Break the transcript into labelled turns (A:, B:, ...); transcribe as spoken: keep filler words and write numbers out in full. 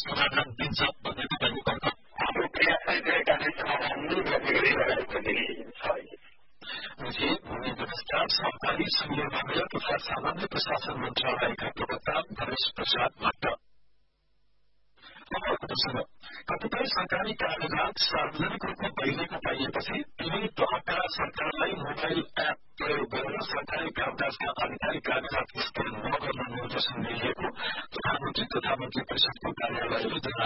A: समाधान दिन्छ भन्ने तपाईँको कल्पना?
B: हाम्रो प्रयासै गरेकाले समाधान नै गर्ने गरिरहेको पनि छ।
A: मुझे भूमि व्यवस्था सहकारी संघीय मामला तथा सामान्य प्रशासन मन्त्रालयका प्रवक्ता धनेश प्रसाद भट्ट। कतिपय सरकारी कागजात सार्वजनिक रूपमा भइरहेको पाइएपछि तिनै तहका सरकारलाई मोबाइल एप प्रयोग गरेर सरकारी कामकाजका आधिकारिक कागजात स्क्यान नगर्न निर्देशन दिइएको प्रधानमन्त्री तथा मन्त्री परिषदको कार्यालयले